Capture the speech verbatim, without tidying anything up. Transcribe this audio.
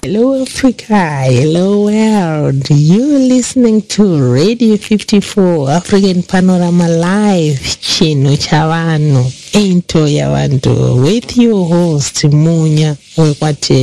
Hello Africa, hello world. You're listening to Radio fifty-four African Panorama Live, Chino Chavano, Into Yavandu, with your host Munya Wekwate.